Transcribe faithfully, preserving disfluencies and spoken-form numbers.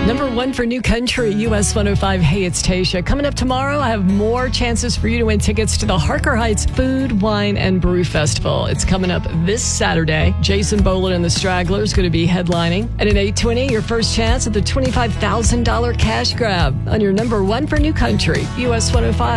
Number one for New Country, U S one oh five. Hey, it's Tasha. Coming up tomorrow, I have more chances for you to win tickets to the Harker Heights Food, Wine, and Brew Festival. It's coming up this Saturday. Jason Boland and the Stragglers going to be headlining. And at eight twenty, your first chance at the twenty-five thousand dollars cash grab on your number one for New Country, U S one oh five.